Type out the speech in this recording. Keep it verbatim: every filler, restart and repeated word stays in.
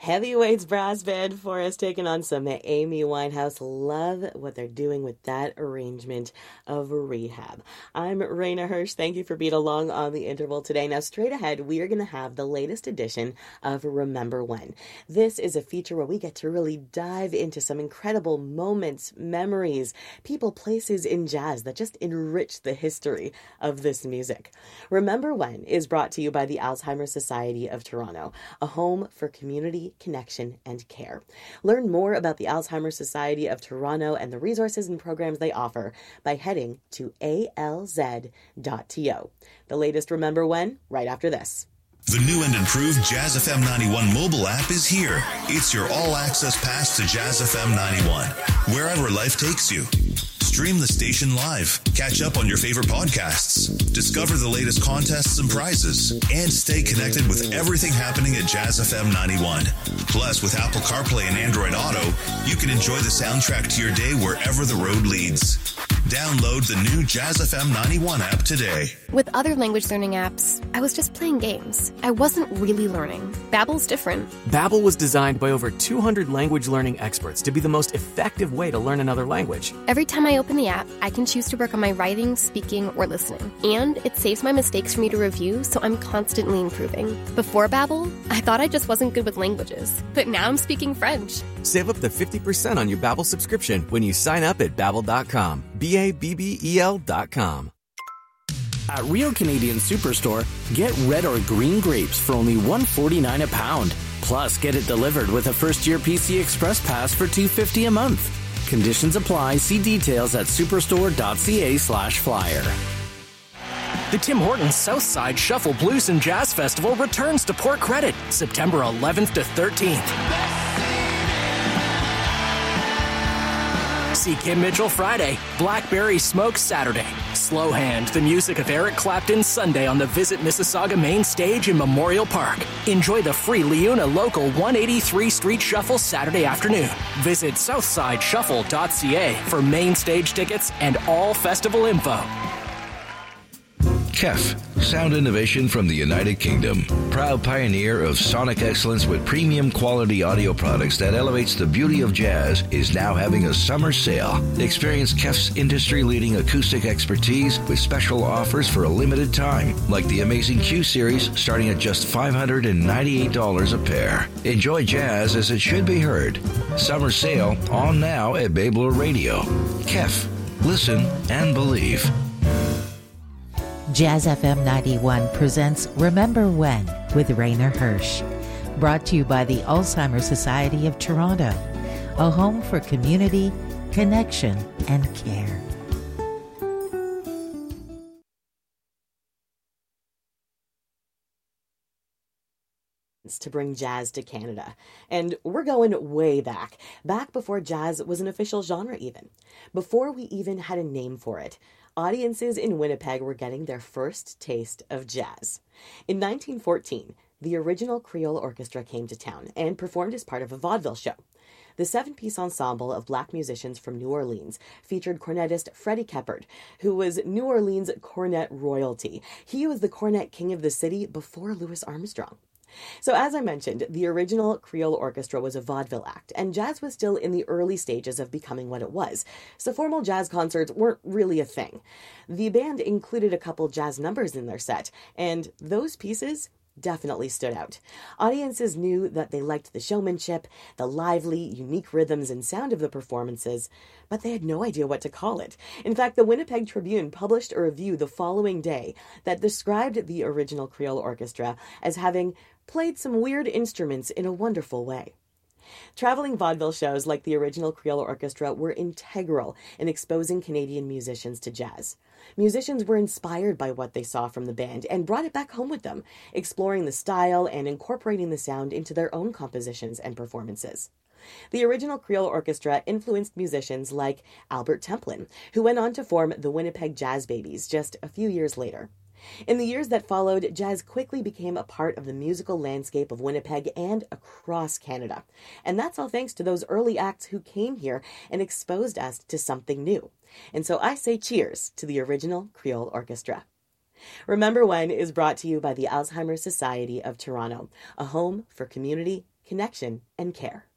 Heavyweights brass band for us, taking on some Amy Winehouse. Love what they're doing with that arrangement of Rehab. I'm Raina Hirsch. Thank you for being along on the interval today. Now, straight ahead, we are going to have the latest edition of Remember When. This is a feature where we get to really dive into some incredible moments, memories, people, places in jazz that just enrich the history of this music. Remember When is brought to you by the Alzheimer's Society of Toronto, a home for community connection, and care. Learn more about the Alzheimer's Society of Toronto and the resources and programs they offer by heading to A L Z dot T O. The latest Remember When, right after this. The new and improved Jazz F M ninety-one mobile app is here. It's your all-access pass to Jazz F M ninety-one, wherever life takes you. Stream the station live, catch up on your favorite podcasts, discover the latest contests and prizes, and stay connected with everything happening at Jazz F M ninety-one. Plus, with Apple CarPlay and Android Auto, you can enjoy the soundtrack to your day wherever the road leads. Download the new Jazz F M ninety-one app today. With other language learning apps, I was just playing games. I wasn't really learning. Babbel's different. Babbel was designed by over two hundred language learning experts to be the most effective way to learn another language. Every time I open the app, I can choose to work on my writing, speaking, or listening. And it saves my mistakes for me to review, so I'm constantly improving. Before Babbel, I thought I just wasn't good with languages. But now I'm speaking French. Save up to fifty percent on your Babbel subscription when you sign up at babbel dot com. B A B B E L dot com. At Rio Canadian Superstore, get red or green grapes for only one dollar and forty-nine cents a pound. Plus, get it delivered with a first-year P C Express Pass for two dollars and fifty cents a month. Conditions apply. See details at superstore dot c a slash flyer. The Tim Hortons Southside Shuffle Blues and Jazz Festival returns to Port Credit, September eleventh to thirteenth. See Kim Mitchell Friday, Blackberry Smoke Saturday, Slow Hand, the music of Eric Clapton Sunday on the Visit Mississauga main stage in Memorial Park. Enjoy the free Leuna Local one eighty-three Street Shuffle Saturday afternoon. Visit southside shuffle dot c a for main stage tickets and all festival info. K E F, sound innovation from the United Kingdom. Proud pioneer of sonic excellence with premium quality audio products that elevates the beauty of jazz, is now having a summer sale. Experience K E F's industry-leading acoustic expertise with special offers for a limited time, like the amazing Q Series starting at just five hundred ninety-eight dollars a pair. Enjoy jazz as it should be heard. Summer sale on now at Babler Radio. K E F. Listen and believe. Jazz F M ninety-one presents Remember When with Raina Hirsch. Brought to you by the Alzheimer's Society of Toronto, a home for community, connection, and care. To bring jazz to Canada. And we're going way back, back before jazz was an official genre even. Before we even had a name for it, audiences in Winnipeg were getting their first taste of jazz. In nineteen fourteen, the original Creole Orchestra came to town and performed as part of a vaudeville show. The seven-piece ensemble of black musicians from New Orleans featured cornetist Freddie Keppard, who was New Orleans cornet royalty. He was the cornet king of the city before Louis Armstrong. So as I mentioned, the original Creole Orchestra was a vaudeville act, and jazz was still in the early stages of becoming what it was, so formal jazz concerts weren't really a thing. The band included a couple jazz numbers in their set, and those pieces definitely stood out. Audiences knew that they liked the showmanship, the lively, unique rhythms and sound of the performances, but they had no idea what to call it. In fact, the Winnipeg Tribune published a review the following day that described the original Creole Orchestra as having played some weird instruments in a wonderful way. Traveling vaudeville shows like the original Creole Orchestra were integral in exposing Canadian musicians to jazz. Musicians were inspired by what they saw from the band and brought it back home with them, exploring the style and incorporating the sound into their own compositions and performances. The original Creole Orchestra influenced musicians like Albert Templin, who went on to form the Winnipeg Jazz Babies just a few years later. In the years that followed, jazz quickly became a part of the musical landscape of Winnipeg and across Canada. And that's all thanks to those early acts who came here and exposed us to something new. And so I say cheers to the original Creole Orchestra. Remember When is brought to you by the Alzheimer's Society of Toronto, a home for community, connection, and care.